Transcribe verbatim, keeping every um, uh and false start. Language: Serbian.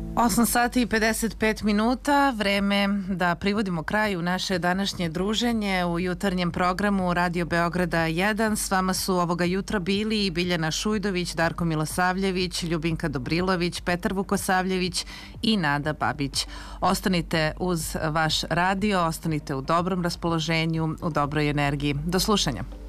osam sati i pedeset pet minuta, vreme da privodimo kraju naše današnje druženje u jutarnjem programu Radio Beograda jedan. S vama su ovoga jutra bili Biljana Šujdović, Darko Milosavljević, Ljubinka Dobrilović, Petar Vukosavljević i Nada Babić. Ostanite uz vaš radio, ostanite u dobrom raspoloženju, u dobroj energiji. Do slušanja.